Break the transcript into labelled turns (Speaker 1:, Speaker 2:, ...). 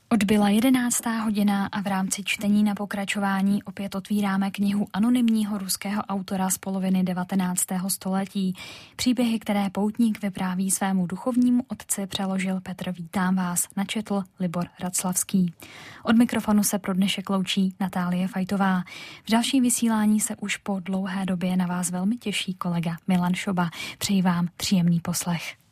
Speaker 1: Odbyla 11. hodina a v rámci čtení na pokračování opět otvíráme knihu anonymního ruského autora z poloviny 19. století. Příběhy, které poutník vypráví svému duchovnímu otci, přeložil Petr Vítám vás, načetl Libor Raclavský. Od mikrofonu se pro dnešek loučí Natálie Fajtová. V dalším vysílání se už po dlouhé době na vás velmi těší kolega Milan Šoba. Přeji vám příjemný poslech.